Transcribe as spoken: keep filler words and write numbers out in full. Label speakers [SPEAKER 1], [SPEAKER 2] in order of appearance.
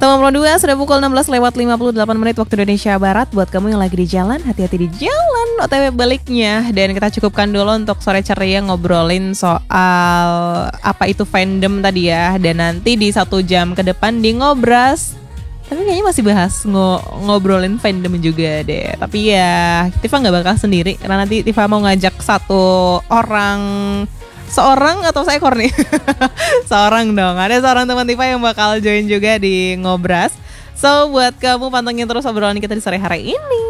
[SPEAKER 1] Tengah Pro dua sudah pukul enam belas lewat lima puluh delapan menit waktu Indonesia Barat. Buat kamu yang lagi di jalan, hati-hati di jalan, O T W baliknya. Dan kita cukupkan dulu untuk sore ceria ngobrolin soal apa itu fandom tadi ya. Dan nanti di satu jam ke depan di Ngobras, tapi kayaknya masih bahas ngo- ngobrolin fandom juga deh. Tapi ya Tifa gak bakal sendiri, karena nanti Tifa mau ngajak satu orang, seorang atau seekor nih? Seorang dong, ada seorang teman Tifa yang bakal join juga di Ngobras. So buat kamu pantengin terus obrolan kita di sore hari ini.